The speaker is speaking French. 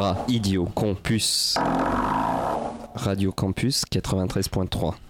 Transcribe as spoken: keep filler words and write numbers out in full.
Rat, Idiot, Con, Puce. Radio Campus quatre-vingt-treize point trois.